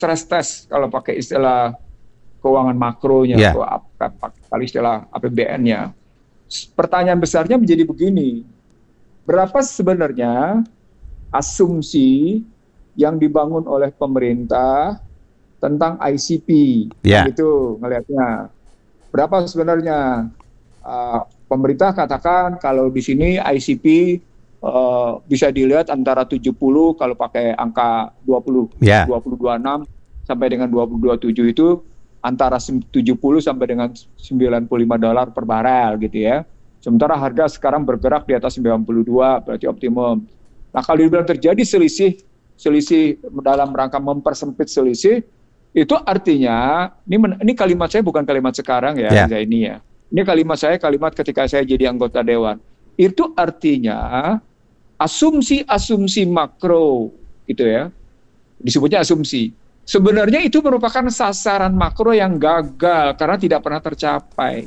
stress test kalau pakai istilah keuangan makronya, kali istilah APBN-nya. Pertanyaan besarnya menjadi begini, berapa sebenarnya asumsi yang dibangun oleh pemerintah tentang ICP, gitu ngelihatnya. Berapa sebenarnya pemerintah katakan kalau di sini ICP bisa dilihat antara 70 kalau pakai angka 20, 2026 sampai dengan 2027 itu antara 70 sampai dengan $95 per barel gitu ya. Sementara harga sekarang bergerak di atas 92, berarti optimum. Nah, kalau dibilang terjadi selisih dalam rangka mempersempit selisih, itu artinya, ini kalimat saya bukan kalimat sekarang ya, Zaini ya. Ini kalimat saya, kalimat ketika saya jadi anggota dewan. Itu artinya asumsi-asumsi makro gitu ya, disebutnya asumsi. Sebenarnya itu merupakan sasaran makro yang gagal karena tidak pernah tercapai.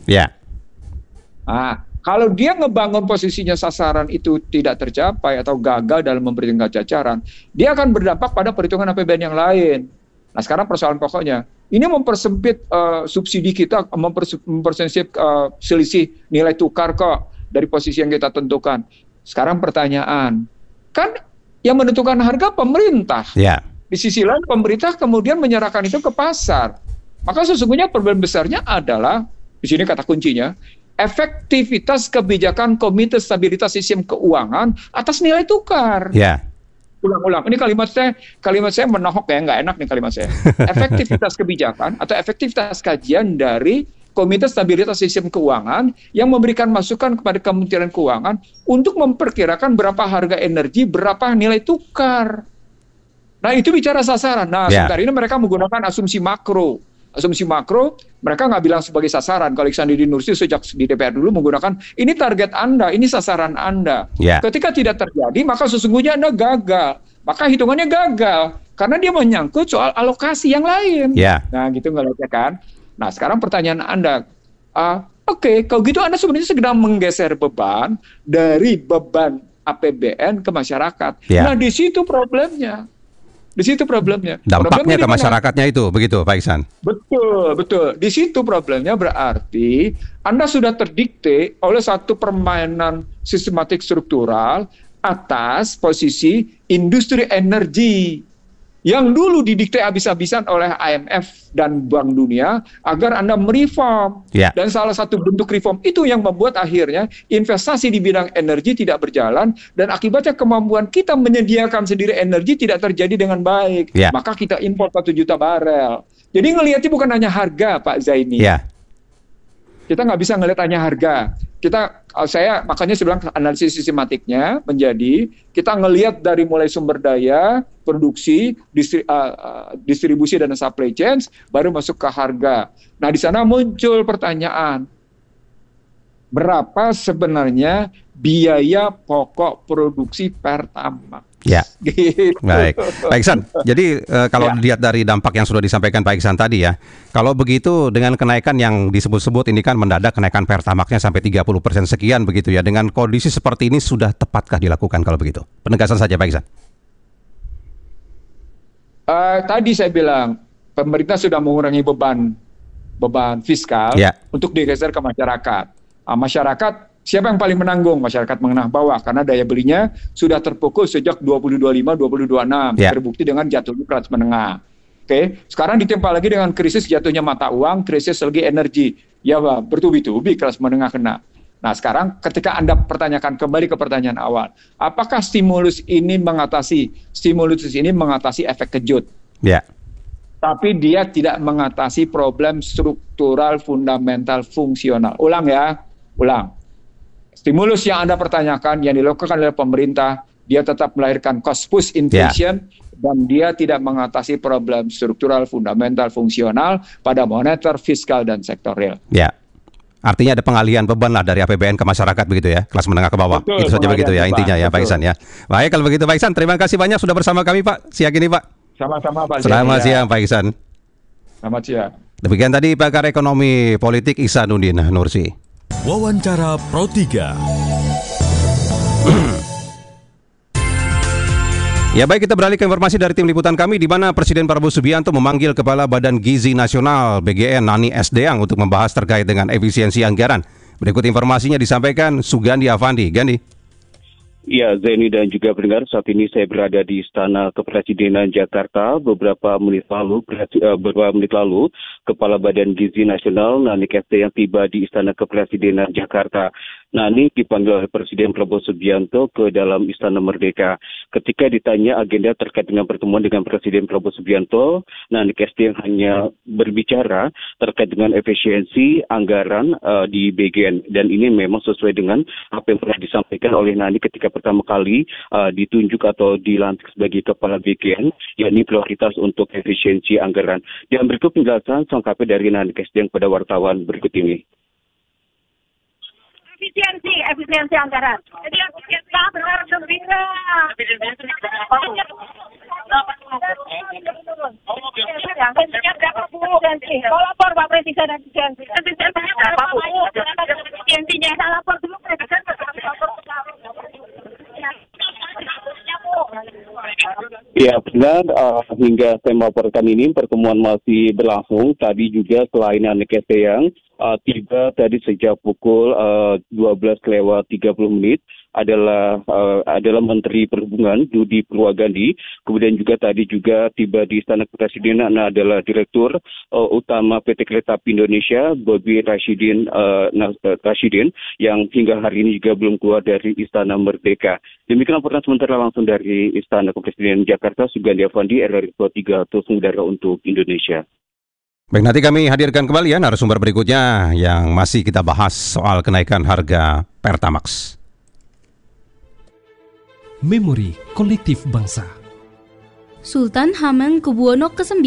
Nah, kalau dia ngebangun posisinya sasaran itu tidak tercapai atau gagal dalam memperhitungkan cacaran, dia akan berdampak pada perhitungan APBN yang lain. Nah, sekarang persoalan pokoknya, ini mempersempit subsidi kita, mempersempit selisih nilai tukar kok dari posisi yang kita tentukan. Sekarang pertanyaan, kan yang menentukan harga pemerintah. Di sisi lain pemerintah kemudian menyerahkan itu ke pasar. Maka sesungguhnya problem besarnya adalah, di sini kata kuncinya, efektivitas kebijakan Komite Stabilitas Sistem Keuangan atas nilai tukar. Ulang-ulang, ini kalimat saya menohok ya, nggak enak nih kalimat saya. Efektivitas kebijakan atau efektivitas kajian dari Komite Stabilitas Sistem Keuangan yang memberikan masukan kepada Kementerian Keuangan untuk memperkirakan berapa harga energi, berapa nilai tukar. Nah, itu bicara sasaran. Nah, sebentar ini mereka menggunakan asumsi makro. Asumsi makro, mereka nggak bilang sebagai sasaran. Kalau Ihsanuddin Nursi sejak di DPR dulu menggunakan, ini target Anda, ini sasaran Anda. Ketika tidak terjadi, maka sesungguhnya Anda gagal. Maka hitungannya gagal. Karena dia menyangkut soal alokasi yang lain. Nah, gitu ngeliatnya kan. Nah, sekarang pertanyaan Anda, oke, kalau gitu Anda sebenarnya sedang menggeser beban dari beban APBN ke masyarakat. Nah, di situ problemnya. Dampaknya ke masyarakatnya itu, begitu Pak Ihsan? Betul. Di situ problemnya berarti Anda sudah terdikte oleh satu permainan sistematik struktural atas posisi industri energi yang dulu didikte habis-habisan oleh IMF dan Bank Dunia agar Anda mereform. Dan salah satu bentuk reform itu yang membuat akhirnya investasi di bidang energi tidak berjalan dan akibatnya kemampuan kita menyediakan sendiri energi tidak terjadi dengan baik. Maka kita impor 1 juta barel. Jadi ngelihatnya bukan hanya harga, Pak Zaini. Kita nggak bisa ngelihat hanya harga. Makanya saya bilang analisis sistematiknya menjadi kita ngelihat dari mulai sumber daya, produksi, distribusi dan supply chain, baru masuk ke harga. Nah, di sana muncul pertanyaan, berapa sebenarnya biaya pokok produksi Pertamax? Gitu. Baik, Pak Ihsan. Jadi kalau dilihat dari dampak yang sudah disampaikan Pak Ihsan tadi ya, kalau begitu dengan kenaikan yang disebut-sebut ini kan mendadak kenaikan Pertamaxnya sampai 30% sekian begitu ya, dengan kondisi seperti ini sudah tepatkah dilakukan kalau begitu? Penegasan saja Pak Ihsan. Tadi saya bilang pemerintah sudah mengurangi beban fiskal untuk digeser ke masyarakat. Masyarakat siapa yang paling menanggung? Masyarakat menengah bawah, karena daya belinya sudah terpukul sejak 2025, 2026, terbukti dengan jatuhnya kelas menengah. Sekarang ditimpa lagi dengan krisis jatuhnya mata uang, krisis lagi energi. Ya, bertubi-tubi kelas menengah kena. Nah, sekarang ketika Anda pertanyakan kembali ke pertanyaan awal, apakah stimulus ini mengatasi efek kejut? Tapi dia tidak mengatasi problem struktural, fundamental, fungsional. Ulang. Stimulus yang Anda pertanyakan yang dilakukan oleh pemerintah, dia tetap melahirkan cost push inflation dan dia tidak mengatasi problem struktural, fundamental, fungsional pada moneter, fiskal, dan sektor real. Artinya ada pengalihan beban lah dari APBN ke masyarakat begitu ya, kelas menengah ke bawah. Itu saja begitu ya intinya ya Pak Ihsan ya. Baik, kalau begitu Pak Ihsan, terima kasih banyak sudah bersama kami Pak siang ini Pak. Sama-sama Pak. Selamat siang Pak Ihsan. Selamat siang. Demikian tadi pakar ekonomi politik Ihsanuddin Nursi. Wawancara Pro 3. Ya baik, kita beralih ke informasi dari tim liputan kami di mana Presiden Prabowo Subianto memanggil Kepala Badan Gizi Nasional BGN Nani Esdeyang untuk membahas terkait dengan efisiensi anggaran. Berikut informasinya disampaikan Sugandi Avandi. Gandhi. Ya, Zeni dan juga pendengar, saat ini saya berada di Istana Kepresidenan Jakarta. Beberapa menit lalu, Kepala Badan Gizi Nasional Nani Esdeyang tiba di Istana Kepresidenan Jakarta. Nani dipanggil oleh Presiden Prabowo Subianto ke dalam Istana Merdeka. Ketika ditanya agenda terkait dengan pertemuan dengan Presiden Prabowo Subianto, Nani Esdeyang hanya berbicara terkait dengan efisiensi anggaran di BGN. Dan ini memang sesuai dengan apa yang pernah disampaikan oleh Nani ketika pertama kali ditunjuk atau dilantik sebagai Kepala BGN, yakni prioritas untuk efisiensi anggaran. Dan berikut penjelasan selengkapnya dari Nani Esdeyang pada wartawan berikut ini. Efisiensi anggaran. Jadi kita berharap gembira. Mau lapor Pak Presiden efisiensi. Efisiensinya berapa Bu? Efisiensinya saya lapor dulu Presiden. Ya benar, hingga saya melaporkan ini pertemuan masih berlangsung. Tadi juga selain Nani Esdeyang tiba tadi sejak pukul 12:30 adalah Menteri Perhubungan Budi Purwagandi. Kemudian juga tadi juga tiba di Istana Kepresidenan adalah Direktur Utama PT Kereta Api Indonesia Bobi Rashidin yang hingga hari ini juga belum keluar dari Istana Merdeka. Demikian laporan sementara langsung dari Istana Kepresidenan Jakarta, Sugandi Avandi, RRI 23 terus mengudara untuk Indonesia. Baik, nanti kami hadirkan kembali ya narasumber berikutnya yang masih kita bahas soal kenaikan harga Pertamax. Memori Kolektif Bangsa. Sultan Hamengkubuwono ke-9.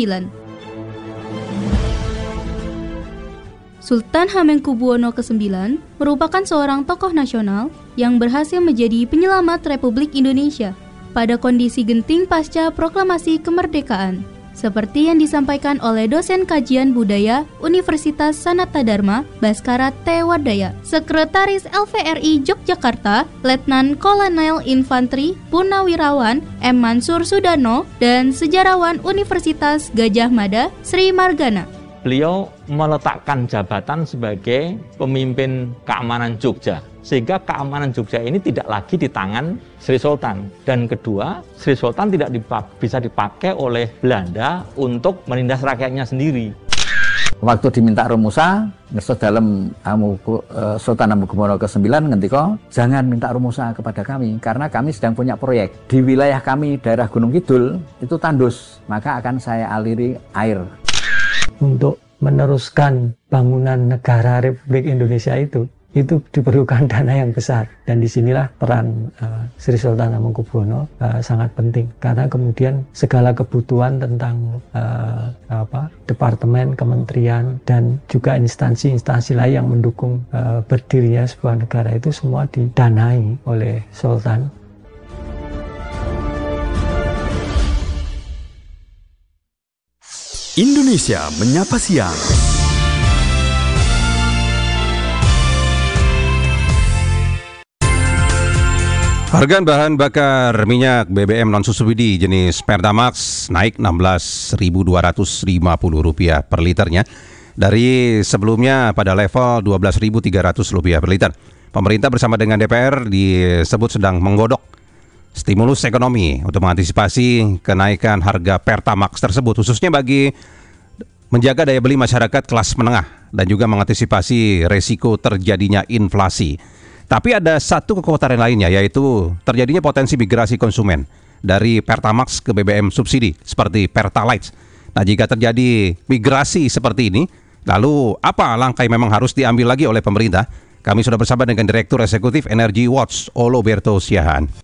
Sultan Hamengkubuwono ke-9 merupakan seorang tokoh nasional yang berhasil menjadi penyelamat Republik Indonesia pada kondisi genting pasca proklamasi kemerdekaan. Seperti yang disampaikan oleh dosen kajian budaya Universitas Sanata Dharma, Baskara T. Wardaya, Sekretaris LVRI Yogyakarta, Letnan Kolonel Infanteri Purnawirawan M. Mansur Sudano, dan sejarawan Universitas Gajah Mada, Sri Margana. Beliau meletakkan jabatan sebagai pemimpin keamanan Jogja, sehingga keamanan Jogja ini tidak lagi di tangan Sri Sultan. Dan kedua, Sri Sultan tidak bisa dipakai oleh Belanda untuk menindas rakyatnya sendiri. Waktu diminta rumusa, ngesot dalam Sultan Hamengkubuwono ke-9 ngendika, jangan minta rumusa kepada kami karena kami sedang punya proyek di wilayah kami daerah Gunung Kidul itu tandus, maka akan saya aliri air. Untuk meneruskan bangunan negara Republik Indonesia itu diperlukan dana yang besar, dan disinilah peran Sri Sultan Hamengkubuwono sangat penting karena kemudian segala kebutuhan tentang departemen, kementerian, dan juga instansi-instansi lain yang mendukung berdirinya sebuah negara itu semua didanai oleh Sultan. Indonesia Menyapa Siang. Harga bahan bakar minyak BBM non-subsidi jenis Pertamax naik Rp16.250 per liternya dari sebelumnya pada level Rp12.300 per liter. Pemerintah bersama dengan DPR disebut sedang menggodok stimulus ekonomi untuk mengantisipasi kenaikan harga Pertamax tersebut, khususnya bagi menjaga daya beli masyarakat kelas menengah dan juga mengantisipasi resiko terjadinya inflasi. Tapi ada satu kekhawatiran lainnya, yaitu terjadinya potensi migrasi konsumen dari Pertamax ke BBM subsidi seperti Pertalite. Nah, jika terjadi migrasi seperti ini, lalu apa langkah yang memang harus diambil lagi oleh pemerintah? Kami sudah bersama dengan Direktur Eksekutif Energy Watch, Oloberto Siahaan.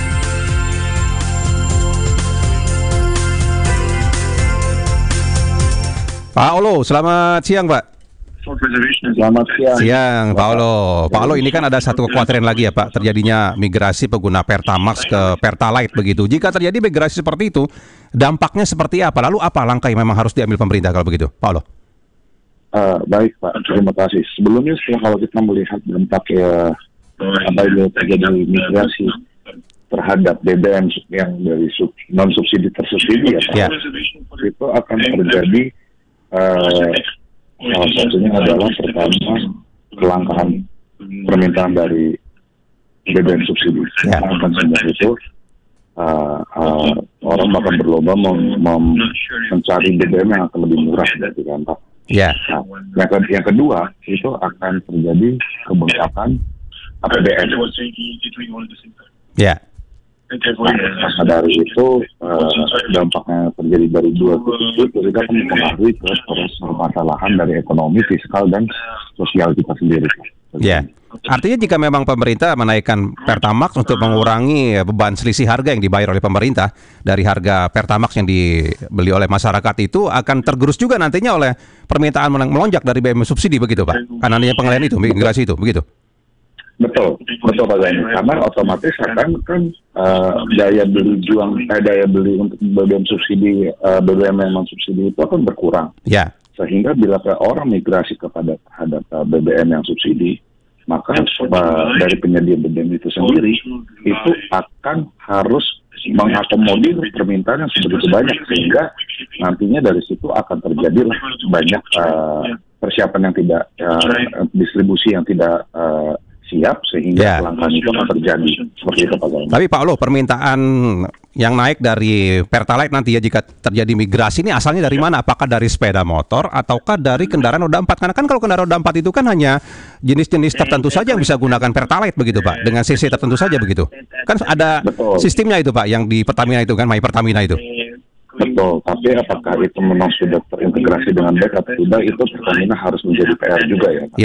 Pak Olo, selamat siang Pak. Selamat siang. Siang Pak Olo. Pak Olo, ini kan ada satu kekhawatiran lagi ya Pak, terjadinya migrasi pengguna Pertamax ke Pertalite begitu. Jika terjadi migrasi seperti itu, dampaknya seperti apa? Lalu apa langkah yang memang harus diambil pemerintah kalau begitu, Pak Olo? Baik Pak, terima kasih. Sebelumnya kalau kita melihat dampak apa yang terjadi migrasi terhadap BBM yang dari non subsidi tersubsidi ya Pak, itu akan terjadi salah satunya adalah pertama kelangkaan permintaan dari BBM subsidi. Akan sebenarnya itu orang akan berlomba mencari BBM yang akan lebih murah dari kan Pak. Nah, yang kedua itu akan terjadi kebengkakan APBN. Nah, dari itu dampaknya terjadi dari dua titik itu juga akan mempengaruhi ke permasalahan dari ekonomi, fiskal dan sosial kita sendiri. Artinya jika memang pemerintah menaikkan Pertamax untuk mengurangi beban selisih harga yang dibayar oleh pemerintah dari harga Pertamax yang dibeli oleh masyarakat itu akan tergerus juga nantinya oleh permintaan melonjak dari BBM subsidi begitu Pak? Karena adanya pengalihan itu, migrasi itu, begitu? Betul Pak Zaini. Karena otomatis akan daya beli untuk BBM subsidi, BBM yang non subsidi itu akan berkurang. Sehingga bila orang migrasi terhadap BBM yang subsidi, maka dari penyedia BBM itu sendiri itu akan harus mengakomodir permintaan yang sebegitu banyak, sehingga nantinya dari situ akan terjadi banyak persiapan yang tidak distribusi yang tidak siap, sehingga kelangkaan itu akan terjadi seperti itu Pak Zaini. Tapi Pak Olo, permintaan yang naik dari Pertalite nanti ya jika terjadi migrasi ini asalnya dari mana? Apakah dari sepeda motor ataukah dari kendaraan roda 4? Karena kan kalau kendaraan roda 4 itu kan hanya jenis-jenis tertentu saja yang bisa gunakan Pertalite begitu Pak, dengan CC tertentu saja begitu. Kan ada sistemnya itu Pak yang di Pertamina itu kan, My Pertamina itu. Betul, tapi apakah itu memang sudah terintegrasi dengan baik atau tidak, itu Pertamina harus menjadi PR juga ya Pak.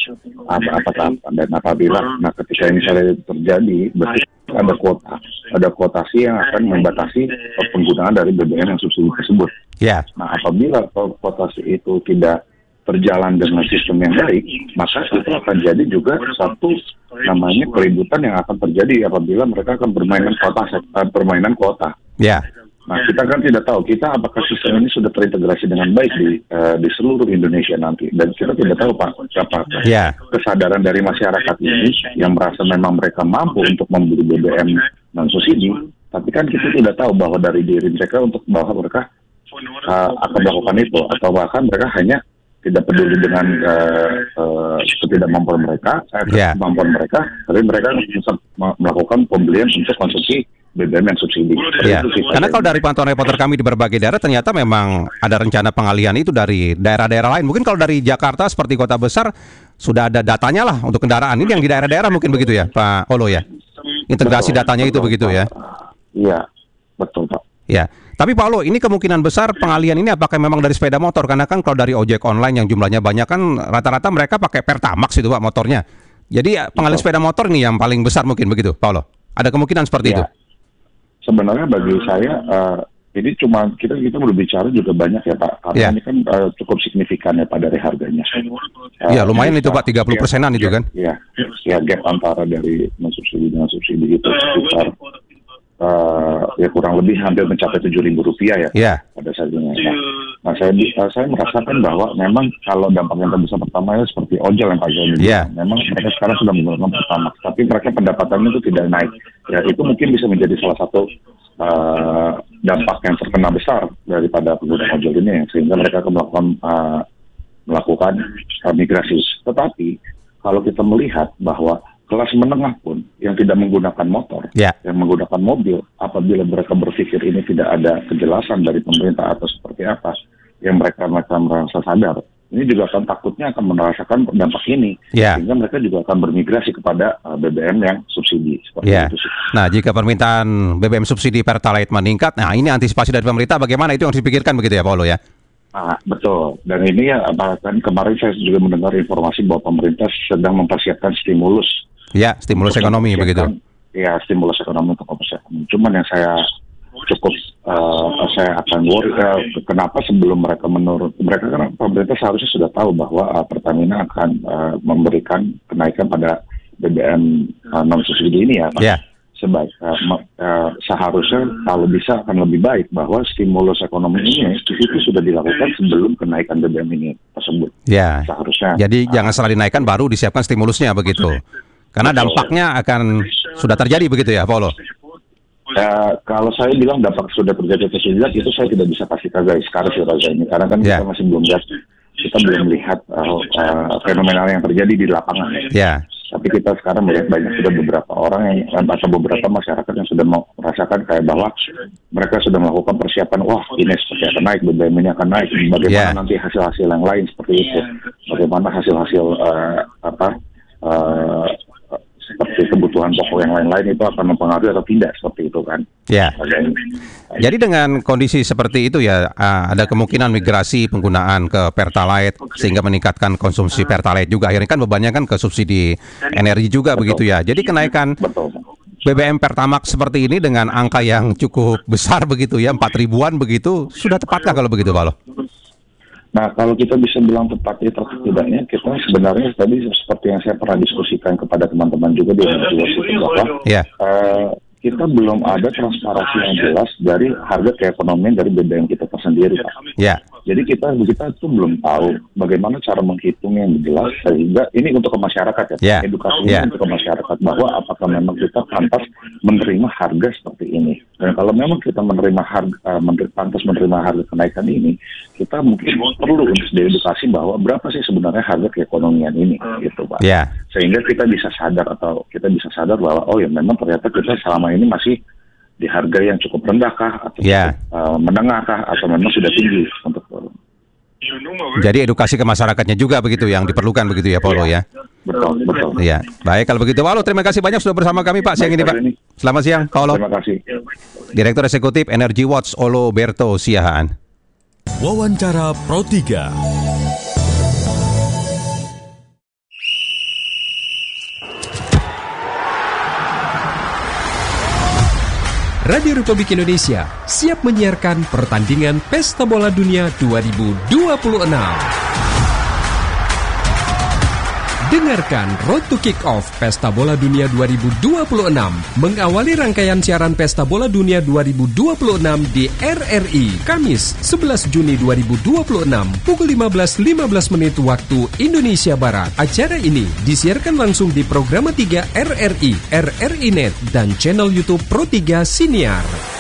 Dan apabila ketika ini misalnya terjadi, berarti ada kuotasi yang akan membatasi penggunaan dari BBM yang subsidi tersebut. Nah, apabila kuotasi itu tidak berjalan dengan sistem yang baik, maka itu akan jadi juga satu namanya keributan yang akan terjadi apabila mereka akan permainan kuota. Nah, kita kan tidak tahu apakah sistem ini sudah terintegrasi dengan baik di seluruh Indonesia nanti, dan kita tidak tahu Pak apakah kesadaran dari masyarakat ini yang merasa memang mereka mampu untuk membeli BBM non subsidi, tapi kan kita tidak tahu bahwa dari diri mereka bahwa mereka akan melakukan itu, atau bahkan mereka hanya tidak peduli dengan ketidakmampuan mereka, tapi mereka melakukan pembelian untuk konsumsi BBM yang subsidi. Karena kalau dari pantauan reporter kami di berbagai daerah ternyata memang ada rencana pengalihan itu dari daerah-daerah lain. Mungkin kalau dari Jakarta seperti kota besar sudah ada datanya lah untuk kendaraan ini, yang di daerah-daerah mungkin begitu ya Pak Olo ya. Integrasi datanya itu begitu ya. Iya, betul Pak. Tapi Pak Olo, ini kemungkinan besar pengalihan ini apakah memang dari sepeda motor? Karena kan kalau dari ojek online yang jumlahnya banyak kan rata-rata mereka pakai Pertamax itu Pak motornya. Jadi pengalihan sepeda motor ini yang paling besar mungkin begitu Pak Olo. Ada kemungkinan seperti itu? Sebenarnya bagi saya ini cuma kita berbicara juga banyak ya Pak, karena ini kan cukup signifikan ya Pak dari harganya. Lumayan itu Pak, 30%-an itu kan? Gap antara dari non subsidi dengan subsidi itu sekitar kurang lebih hampir mencapai Rp7.000 ya pada saat ini. Nah, saya merasakan bahwa memang kalau dampak yang terbesar pertama ya seperti ojol yang Pak Zaini bilang, memang mereka sekarang sudah menggunakan Pertamax, tapi mereka pendapatannya itu tidak naik. Ya, itu mungkin bisa menjadi salah satu dampak yang terkena besar daripada pengguna ojol ini, sehingga mereka akan melakukan migrasi. Tetapi kalau kita melihat bahwa kelas menengah pun yang tidak menggunakan motor, yang menggunakan mobil, apabila mereka berpikir ini tidak ada kejelasan dari pemerintah atau seperti apa, yang mereka merasa sadar, ini juga akan takutnya akan merasakan dampak ini, sehingga mereka juga akan bermigrasi kepada BBM yang subsidi. Seperti itu sih. Nah, jika permintaan BBM subsidi Pertalite meningkat, nah ini antisipasi dari pemerintah bagaimana, itu yang dipikirkan begitu ya Pak Olo ya? Betul, dan ini ya bahkan kemarin saya juga mendengar informasi bahwa pemerintah sedang mempersiapkan stimulus. Stimulus ekonomi begitu. Stimulus ekonomi untuk mempersiapkan. Cuman yang saya saya akan worry kenapa sebelum mereka kan pemerintah seharusnya sudah tahu bahwa Pertamina akan memberikan kenaikan pada BBM non subsidi ini ya Pak. Seharusnya kalau bisa akan lebih baik bahwa stimulus ekonomi ini itu sudah dilakukan sebelum kenaikan BBM ini tersebut. Seharusnya. Jadi jangan setelah dinaikkan baru disiapkan stimulusnya begitu. Karena dampaknya akan sudah terjadi begitu ya Pak Olo? Kalau saya bilang dampak sudah terjadi atau tidak, itu saya tidak bisa pastikan guys sekarang sih Raza ini, karena kan kita masih belum lihat, fenomena yang terjadi di lapangan. Tapi kita sekarang melihat sudah beberapa orang atau beberapa masyarakat yang sudah merasakan kayak bahwa mereka sudah melakukan persiapan, wah ini seperti akan naik, BBM ini akan naik, bagaimana nanti hasil-hasil yang lain seperti itu, bagaimana hasil-hasil seperti kebutuhan pokok yang lain-lain itu akan mempengaruhi atau tidak, seperti itu kan. Jadi dengan kondisi seperti itu ya, ada kemungkinan migrasi penggunaan ke Pertalite sehingga meningkatkan konsumsi Pertalite juga. Akhirnya kan bebannya kan ke subsidi energi juga. Begitu ya. Jadi kenaikan BBM Pertamax seperti ini dengan angka yang cukup besar begitu ya, 4.000-an begitu, sudah tepatkah kalau begitu Pak Lo? Nah, kalau kita bisa bilang tepatnya atau tidaknya, kita sebenarnya tadi seperti yang saya pernah diskusikan kepada teman-teman juga di Universitas bahwa kita belum ada transparansi yang jelas dari harga keekonomian dari BBM kita tersendiri, Pak. Jadi kita tuh belum tahu bagaimana cara menghitungnya yang jelas, sehingga ini untuk ke masyarakat ya, edukasinya untuk ke masyarakat bahwa apakah memang kita pantas menerima harga seperti ini. Dan kalau memang kita menerima pantas menerima harga kenaikan ini, kita mungkin perlu untuk diedukasi bahwa berapa sih sebenarnya harga keekonomian ini, gitu Pak. Sehingga kita bisa sadar bahwa oh ya memang ternyata kita selama ini masih di harga yang cukup rendah kah, atau menengah kah, atau memang sudah tinggi untuk. Jadi edukasi ke masyarakatnya juga begitu yang diperlukan begitu ya Pak Lo ya. Betul. Baik kalau begitu Pak Lo, terima kasih banyak sudah bersama kami Pak siang ini Pak. Selamat siang Pak Lo. Terima kasih. Direktur Eksekutif Energy Watch Olo Berto Siahaan. Wawancara Pro 3. Radio Republik Indonesia siap menyiarkan pertandingan Pesta Bola Dunia 2026. Dengarkan Road to Kick-Off Pesta Bola Dunia 2026 mengawali rangkaian siaran Pesta Bola Dunia 2026 di RRI Kamis 11 Juni 2026 pukul 15.15 waktu Indonesia Barat. Acara ini disiarkan langsung di Programa 3 RRI, RRI Net dan channel YouTube Pro 3 Siniar.